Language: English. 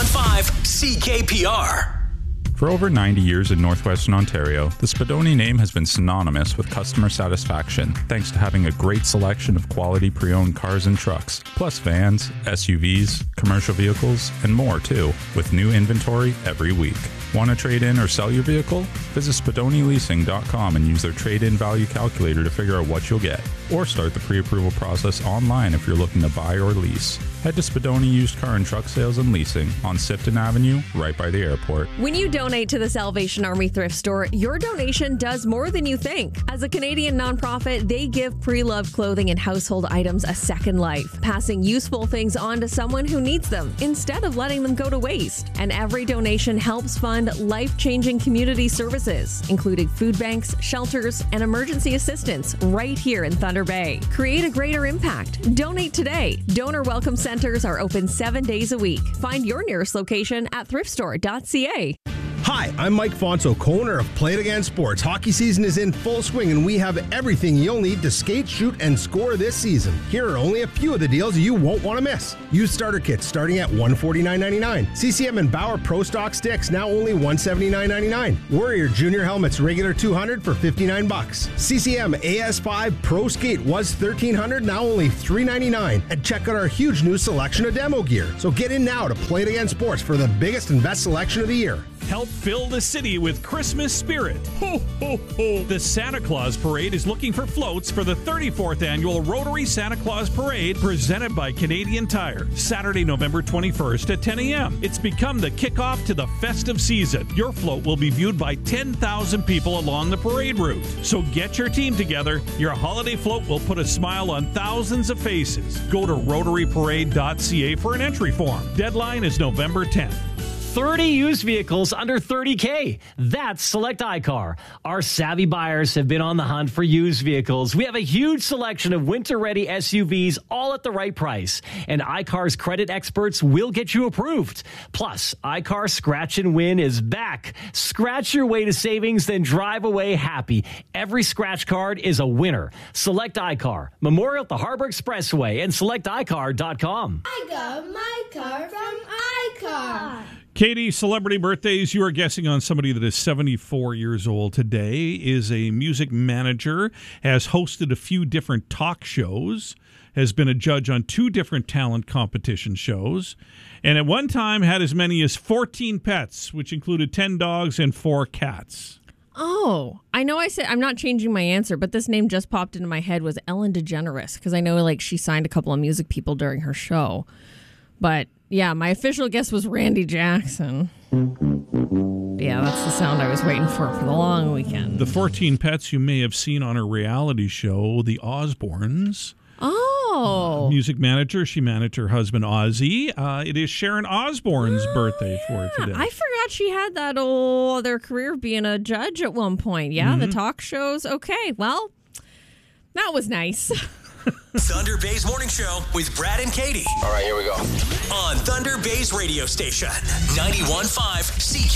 CKPR. For over 90 years in northwestern Ontario, the Spadoni name has been synonymous with customer satisfaction, thanks to having a great selection of quality pre-owned cars and trucks, plus vans, SUVs, commercial vehicles, and more too, with new inventory every week. Want to trade in or sell your vehicle? Visit SpadoniLeasing.com and use their trade-in value calculator to figure out what you'll get, or start the pre-approval process online if you're looking to buy or lease. Head to Spadoni Used Car and Truck Sales and Leasing on Sifton Avenue, right by the airport. When you donate to the Salvation Army Thrift Store, your donation does more than you think. As a Canadian nonprofit, they give pre-loved clothing and household items a second life, passing useful things on to someone who needs them instead of letting them go to waste. And every donation helps fund life-changing community services, including food banks, shelters, and emergency assistance right here in Thunder Bay. Create a greater impact. Donate today. Donor welcome centers are open 7 days a week. Find your nearest location at thriftstore.ca. Hi, I'm Mike Fonso, co-owner of Play It Again Sports. Hockey season is in full swing, and we have everything you'll need to skate, shoot, and score this season. Here are only a few of the deals you won't want to miss. Used starter kits starting at $149.99. CCM and Bauer Pro Stock sticks now only $179.99. Warrior Junior helmets regular $200 for $59. CCM AS5 Pro Skate was $1,300, now only $399. And check out our huge new selection of demo gear. So get in now to Play It Again Sports for the biggest and best selection of the year. Help fill the city with Christmas spirit. Ho, ho, ho. The Santa Claus Parade is looking for floats for the 34th annual Rotary Santa Claus Parade presented by Canadian Tire. Saturday, November 21st at 10 a.m. It's become the kickoff to the festive season. Your float will be viewed by 10,000 people along the parade route. So get your team together. Your holiday float will put a smile on thousands of faces. Go to rotaryparade.ca for an entry form. Deadline is November 10th. 30 used vehicles under $30K. That's Select iCar. Our savvy buyers have been on the hunt for used vehicles. We have a huge selection of winter-ready SUVs, all at the right price. And iCar's credit experts will get you approved. Plus, iCar Scratch and Win is back. Scratch your way to savings, then drive away happy. Every scratch card is a winner. Select iCar. Memorial at the Harbor Expressway and selecticar.com. I got my car from iCar. Katie, celebrity birthdays. You are guessing on somebody that is 74 years old today, is a music manager, has hosted a few different talk shows, has been a judge on 2 different talent competition shows, and at one time had as many as 14 pets, which included 10 dogs and 4 cats. Oh, I know I said I'm not changing my answer, but this name just popped into my head was Ellen DeGeneres, because I know like she signed a couple of music people during her show. But yeah, my official guess was Randy Jackson. Yeah, that's the sound I was waiting for the long weekend. The 14 pets you may have seen on her reality show, The Osbournes. Oh. Music manager. She managed her husband, Ozzy. It is Sharon Osbourne's birthday for today. I forgot she had that whole other career of being a judge at one point. Yeah, the talk shows. Okay, well, that was nice. Thunder Bay's Morning Show with Brad and Katie. All right, here we go. On Thunder Bay's radio station, 91.5 CK.